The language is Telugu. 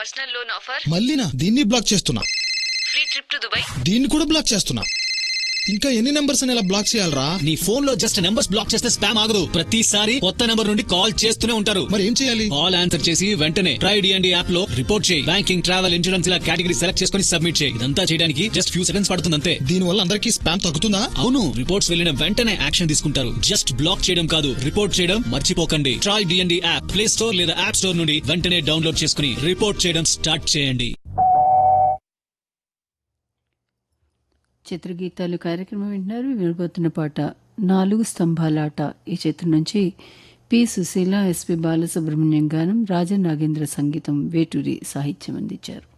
Personal loan offer. మళ్ళీనా? దీన్ని బ్లాక్ చేస్తున్నా. Free trip to Dubai. దీన్ని కూడా బ్లాక్ చేస్తున్నా. ఇంకా ఎన్ని నెంబర్స్ ఇలా బ్లాక్ చేయాలరా? నీ ఫోన్ లో జస్ట్ నెంబర్స్ బ్లాక్ చేస్తే స్పామ్ ఆగదు. ప్రతిసారి కొత్త నెంబర్ నుండి కాల్ చేస్తూనే ఉంటారు. మరి ఏం చేయాలి? కాల్ ఆన్సర్ చేసి వెంటనే ట్రై డిఎండి యాప్ లో రిపోర్ట్ చేయి. బ్యాంకింగ్, ట్రావెల్, ఇన్సూరెన్స్ ఇలా కేటగిరీ సెలెక్ట్ చేసుకుని సబ్మిట్ చేయి. ఇదంతా చేయడానికి జస్ట్ ఫ్యూ సెకండ్స్ పడుతుంది అంతే. దీని వల్ల అందరికీ స్పామ్ తగ్గుతుందా? అవును, రిపోర్ట్స్ వెళ్ళిన వెంటనే యాక్షన్ తీసుకుంటారు. జస్ట్ బ్లాక్ చేయడం కాదు, రిపోర్ట్ చేయడం మర్చిపోకండి. Try DND app play store లేదా యాప్ స్టోర్ నుండి వెంటనే డౌన్లోడ్ చేసుకుని రిపోర్ట్ చేయడం స్టార్ట్ చేయండి. చిత్రగీతాలు కార్యక్రమం వింటున్నారు. వినబోతున్న పాట 4 స్తంభాలాట. ఈ చిత్రం నుంచి పి సుశీల, ఎస్పి బాలసుబ్రహ్మణ్యం గానం, రాజనాగేంద్ర సంగీతం, వేటూరి సాహిత్యం అందించారు.